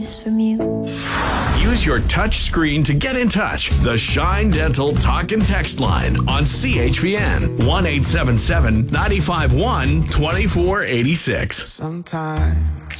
from you. Use your touch screen to get in touch. The Shine Dental Talk and Text line on CHPN 1-877-951-2486. Sometimes